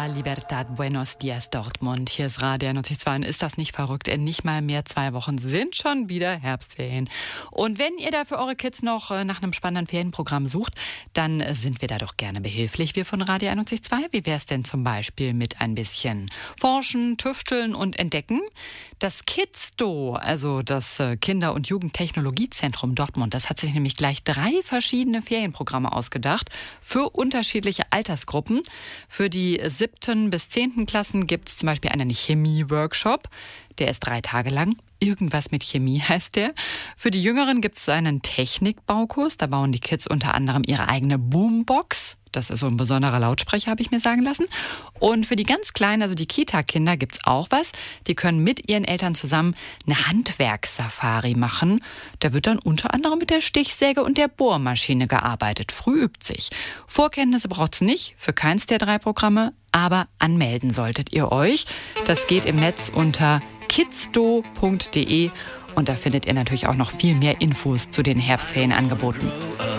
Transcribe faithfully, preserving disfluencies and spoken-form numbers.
La Libertad, Buenos Dias Dortmund. Hier ist Radio einundneunzig Komma zwei. Und ist das nicht verrückt? In nicht mal mehr zwei Wochen sind schon wieder Herbstferien. Und wenn ihr da für eure Kids noch nach einem spannenden Ferienprogramm sucht, dann sind wir da doch gerne behilflich, wir von Radio einundneunzig Komma zwei. Wie wäre es denn zum Beispiel mit ein bisschen Forschen, Tüfteln und Entdecken? Das KidsDo, also das Kinder- und Jugendtechnologiezentrum Dortmund, das hat sich nämlich gleich drei verschiedene Ferienprogramme ausgedacht für unterschiedliche Altersgruppen. Für die siebten bis zehnten Klassen gibt es zum Beispiel einen Chemie-Workshop. Der ist drei Tage lang. Irgendwas mit Chemie heißt der. Für die Jüngeren gibt es einen Technikbaukurs. Da bauen die Kids unter anderem ihre eigene Boombox. Das ist so ein besonderer Lautsprecher, habe ich mir sagen lassen. Und für die ganz Kleinen, also die Kita-Kinder, gibt's auch was. Die können mit ihren Eltern zusammen eine Handwerkssafari machen. Da wird dann unter anderem mit der Stichsäge und der Bohrmaschine gearbeitet. Früh übt sich. Vorkenntnisse braucht's nicht für keins der drei Programme, aber anmelden solltet ihr euch. Das geht im Netz unter kidsdo punkt de und da findet ihr natürlich auch noch viel mehr Infos zu den Herbstferienangeboten.